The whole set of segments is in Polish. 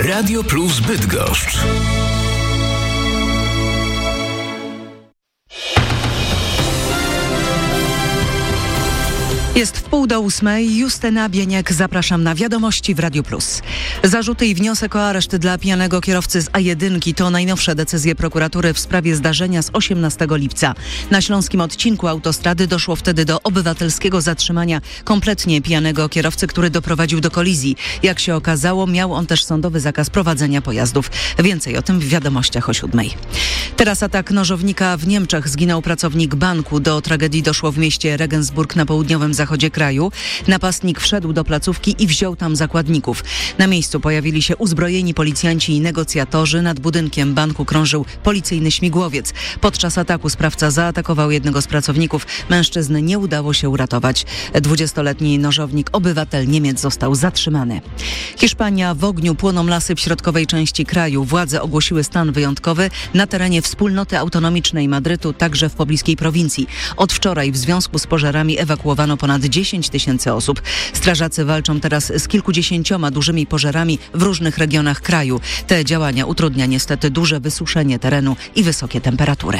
Radio Plus Bydgoszcz. Jest 7:30. Justyna Bieniek, zapraszam na wiadomości w Radiu Plus. Zarzuty i wniosek o areszt dla pijanego kierowcy z A1 to najnowsze decyzje prokuratury w sprawie zdarzenia z 18 lipca. Na śląskim odcinku autostrady doszło wtedy do obywatelskiego zatrzymania kompletnie pijanego kierowcy, który doprowadził do kolizji. Jak się okazało, miał on też sądowy zakaz prowadzenia pojazdów. Więcej o tym w wiadomościach o 7:00. Teraz atak nożownika w Niemczech. Zginął pracownik banku. Do tragedii doszło w mieście Regensburg na południowym zachodzie kraju. Napastnik wszedł do placówki i wziął tam zakładników. Na miejscu pojawili się uzbrojeni policjanci i negocjatorzy. Nad budynkiem banku krążył policyjny śmigłowiec. Podczas ataku sprawca zaatakował jednego z pracowników. Mężczyzny nie udało się uratować. 20-letni nożownik, obywatel Niemiec, został zatrzymany. Hiszpania. W ogniu płoną lasy w środkowej części kraju. Władze ogłosiły stan wyjątkowy na terenie wspólnoty autonomicznej Madrytu, także w pobliskiej prowincji. Od wczoraj w związku z pożarami ewakuowano ponad 10 000 osób. Strażacy walczą teraz z kilkudziesięcioma dużymi pożarami w różnych regionach kraju. Te działania utrudnia niestety duże wysuszenie terenu i wysokie temperatury.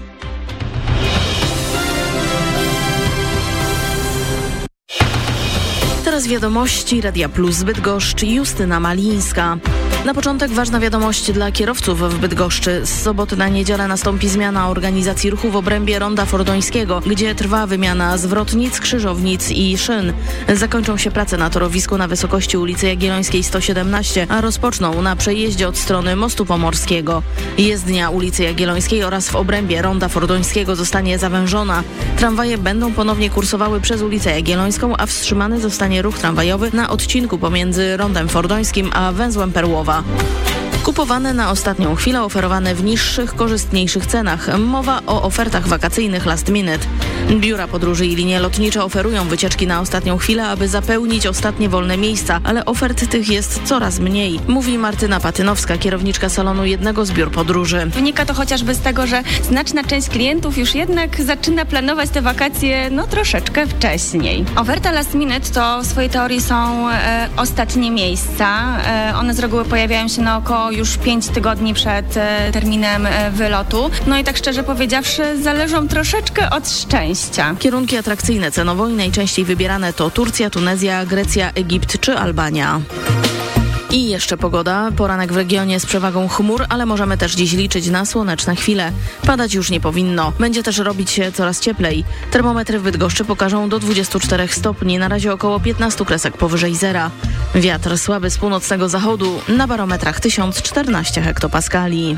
Teraz wiadomości Radia Plus Bydgoszcz, Justyna Malińska. Na początek ważna wiadomość dla kierowców w Bydgoszczy. Z soboty na niedzielę nastąpi zmiana organizacji ruchu w obrębie Ronda Fordońskiego, gdzie trwa wymiana zwrotnic, krzyżownic i szyn. Zakończą się prace na torowisku na wysokości ulicy Jagiellońskiej 117, a rozpoczną na przejeździe od strony Mostu Pomorskiego. Jezdnia ulicy Jagiellońskiej oraz w obrębie Ronda Fordońskiego zostanie zawężona. Tramwaje będą ponownie kursowały przez ulicę Jagiellońską, a wstrzymany zostanie ruch tramwajowy na odcinku pomiędzy Rondem Fordońskim a węzłem Perłowa. Kupowane na ostatnią chwilę, oferowane w niższych, korzystniejszych cenach. Mowa o ofertach wakacyjnych last minute. Biura podróży i linie lotnicze oferują wycieczki na ostatnią chwilę, aby zapełnić ostatnie wolne miejsca, ale ofert tych jest coraz mniej, mówi Martyna Patynowska, kierowniczka salonu jednego z biur podróży. Wynika to chociażby z tego, że znaczna część klientów już jednak zaczyna planować te wakacje troszeczkę wcześniej. Oferta last minute to w swojej teorii są ostatnie miejsca. One z reguły pojawiają się na około już 5 tygodni przed terminem wylotu. No i tak szczerze powiedziawszy, zależą troszeczkę od szczęścia. Kierunki atrakcyjne cenowo i najczęściej wybierane to Turcja, Tunezja, Grecja, Egipt czy Albania. I jeszcze pogoda. Poranek w regionie z przewagą chmur, ale możemy też dziś liczyć na słoneczne chwile. Padać już nie powinno. Będzie też robić się coraz cieplej. Termometry w Bydgoszczy pokażą do 24 stopni. Na razie około 15 kresek powyżej zera. Wiatr słaby z północnego zachodu. Na barometrach 1014 hektopaskali.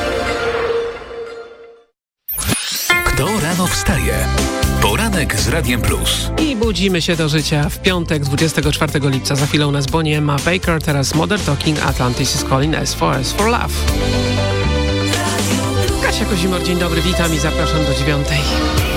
Kto rano wstaje? Poranek z Radiem Plus. I budzimy się do życia w piątek 24 lipca. Za chwilę u nas Bonnie Emma Baker, teraz Modern Talking, Atlantis is Calling, S for Love. Kasia Kozimor, dzień dobry, witam i zapraszam do 9:00.